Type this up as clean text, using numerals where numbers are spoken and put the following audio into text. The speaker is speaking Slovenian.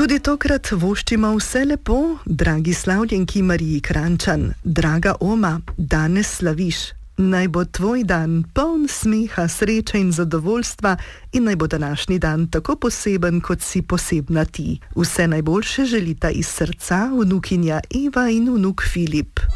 Tudi tokrat voščimo vse lepo, dragi slavljenki Mariji Kranjčan, draga Oma, danes slaviš. Naj bo tvoj dan poln smeha, sreče in zadovoljstva in naj bo današnji dan tako poseben, kot si posebna ti. Vse najboljše želita iz srca vnukinja Eva in vnuk Filip.